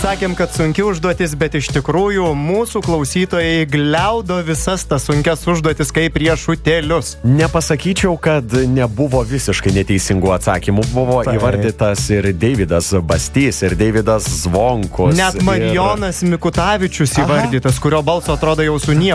sakėm, kad sunki užduotis, bet iš tikrųjų mūsų klausytojai gliaudo visas tas sunkias užduotis kaip riešutėlius. Nepasakyčiau, kad nebuvo visiškai neteisingų atsakymų. Buvo įvardytas ir Deividas Bastys, ir Deividas Zvonkus. Net Marijonas Mikutavičius įvardytas, kurio balso atrodo jau su niekuo